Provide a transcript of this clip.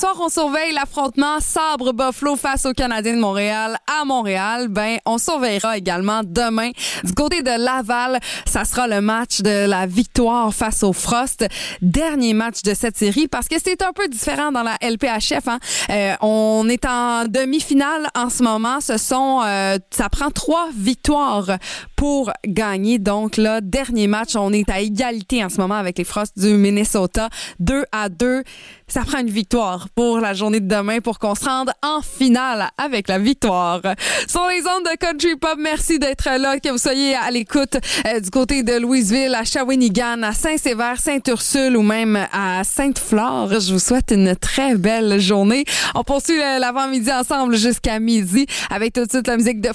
soir, on surveille l'affrontement Sabre-Buffalo face aux Canadiens de Montréal à Montréal. On surveillera également demain du côté de Laval. Ça sera le match de la victoire face au Frost. Dernier match de cette série parce que c'est un peu différent dans la LPHF. On est en demi-finale en ce moment. Ça prend 3 victoires pour gagner. Donc là, dernier match, on est à égalité en ce moment avec les Frosts du Minnesota. 2-2. Ça prend une victoire pour la journée de demain pour qu'on se rende en finale avec la victoire. Sur les ondes de Country Pop, merci d'être là, que vous soyez à l'écoute du côté de Louisville, à Shawinigan, à Saint-Séver, Sainte-Ursule ou même à Sainte-Flore. Je vous souhaite une très belle journée. On poursuit l'avant-midi ensemble jusqu'à midi avec tout de suite la musique de